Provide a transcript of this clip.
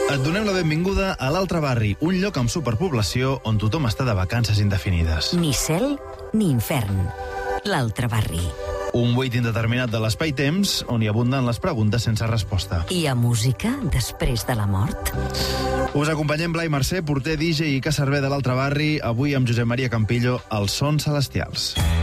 Et donem la benvinguda a l'Altre Barri, un lloc amb superpoblació on tothom està de vacances indefinides. Ni cel ni infern. L'Altre Barri. Un buit indeterminat de l'espai-temps on hi abunden les preguntes sense resposta. Hi ha música després de la mort? Us acompanyem Blai Mercè, porter, DJ i cacerver de l'Altre Barri, avui amb Josep Maria Campillo, als Sons Celestials.